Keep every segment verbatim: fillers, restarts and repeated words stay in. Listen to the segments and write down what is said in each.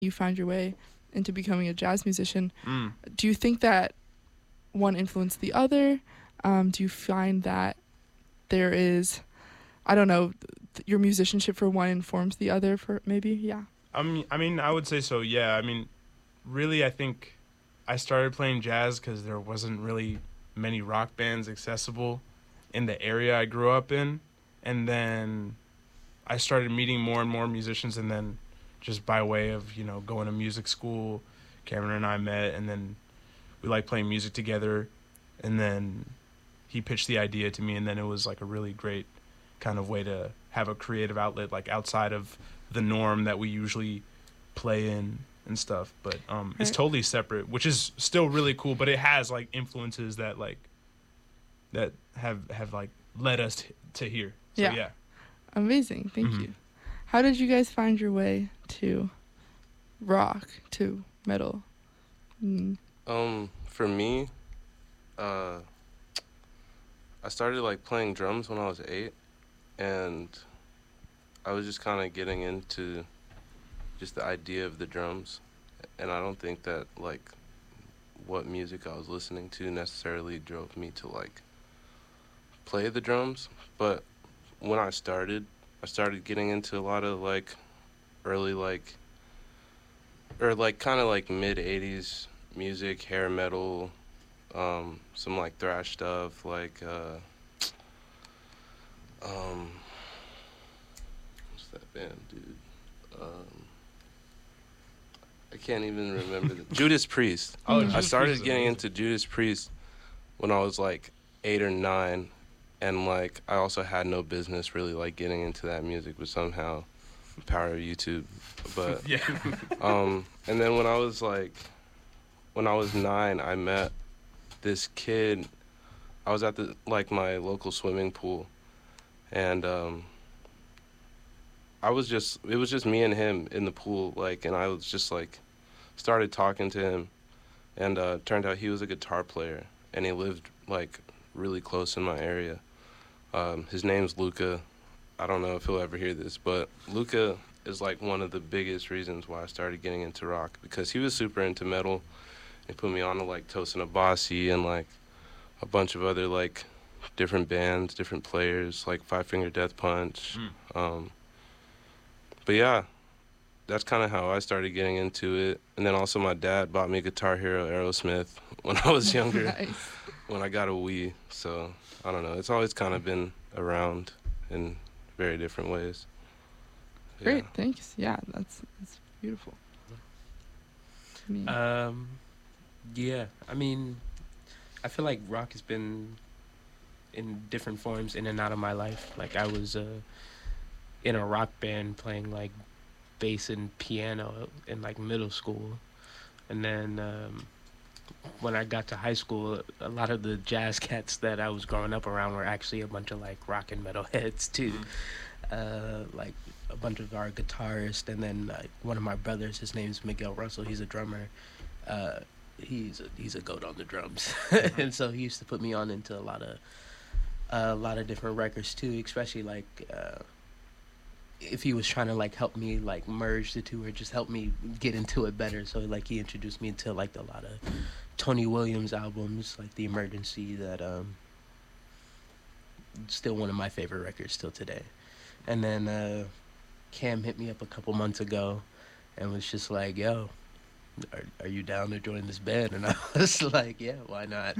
you found your way into becoming a jazz musician. Mm. Do you think that one influenced the other? Um, do you find that there is, I don't know, th- your musicianship for one informs the other for maybe? Yeah. I mean, I mean, I would say so. Yeah. I mean, really, I think I started playing jazz because there wasn't really many rock bands accessible in the area I grew up in, and then I started meeting more and more musicians, and then just by way of, you know, going to music school, Cameron and I met, and then we like playing music together, and then he pitched the idea to me, and then it was like a really great kind of way to have a creative outlet like outside of the norm that we usually play in and stuff. But um it's Right. totally separate, which is still really cool, but it has like influences that like that have have like led us t- to here. So Yeah. yeah. Amazing. Thank Mhm. you. How did you guys find your way to rock, to metal? Mm. Um, for me, uh, I started like playing drums when I was eight, and I was just kind of getting into just the idea of the drums, and I don't think that like what music I was listening to necessarily drove me to like play the drums, but when I started, I started getting into a lot of like early like or like kind of like mid eighties music, hair metal, um, some like thrash stuff, like uh, um, what's that band, dude? Um, I can't even remember the Judas Priest. Oh, Mm. I Judas started Priest is getting amazing. into Judas Priest when I was like eight or nine, and like I also had no business really like getting into that music, but somehow power of YouTube. But Yeah. um, and then when I was like, when I was nine, I met this kid. I was at the like my local swimming pool, and um, I was just it was just me and him in the pool, like, and I was just like started talking to him, and uh, turned out he was a guitar player, and he lived like really close in my area. Um, his name's Luca. I don't know if he'll ever hear this, but Luca is like one of the biggest reasons why I started getting into rock, because he was super into metal. He put me on to like Tosin Abasi and like a bunch of other like different bands, different players, like Five Finger Death Punch. Mm. Um, but yeah, that's kind of how I started getting into it. And then also my dad bought me Guitar Hero Aerosmith when I was younger, Nice. when I got a Wii. So I don't know. It's always kind of been around in very different ways. Great. Yeah. Thanks. Yeah, that's that's beautiful. To me. Um, yeah, I mean, I feel like rock has been in different forms in and out of my life. Like I was uh, in a rock band playing like bass and piano in like middle school, and then um, when I got to high school, a lot of the jazz cats that I was growing up around were actually a bunch of like rock and metal heads too. Uh, like a bunch of our guitarists, and then like one of my brothers, his name's Miguel Russell. He's a drummer. Uh, he's a, he's a goat on the drums, and so he used to put me on into a lot of a lot of different records too. Especially like uh, if he was trying to like help me like merge the two or just help me get into it better. So like he introduced me into like a lot of Tony Williams albums, like The Emergency, that um still one of my favorite records still today. And then uh, Cam hit me up a couple months ago and was just like, yo, are, are you down to join this band? And I was like, yeah, why not?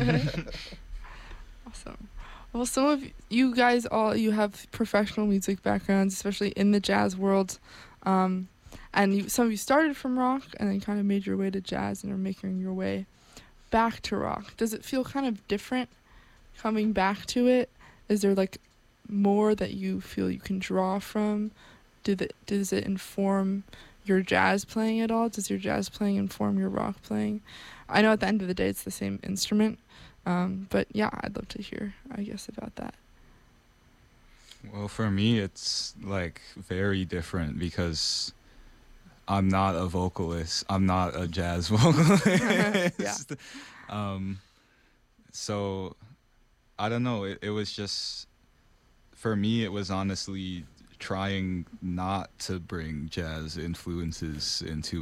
Awesome. Well, some of you guys all you have professional music backgrounds, especially in the jazz world, um, and you, some of you started from rock and then kind of made your way to jazz and are making your way back to rock. Does it feel kind of different coming back to it? Is there like more that you feel you can draw from? Did it, does it inform your jazz playing at all? Does your jazz playing inform your rock playing? I know at the end of the day it's the same instrument, um, but yeah, I'd love to hear, I guess, about that. Well, for me, it's like very different because I'm not a vocalist. I'm not a jazz vocalist. Yeah. Um, so I don't know. It, it was just, for me, it was honestly trying not to bring jazz influences into